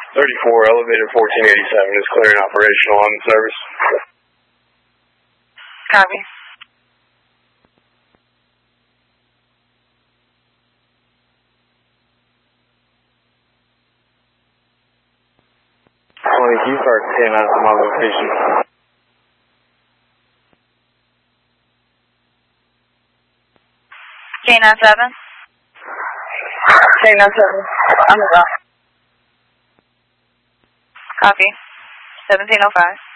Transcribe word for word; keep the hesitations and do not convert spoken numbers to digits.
thirty-four, elevator fourteen eighty-seven is clear and operational on the service. Copy. twenty, can you start ten out to my location? K nine seven. K nine seven. I'm around. Copy. seventeen oh five.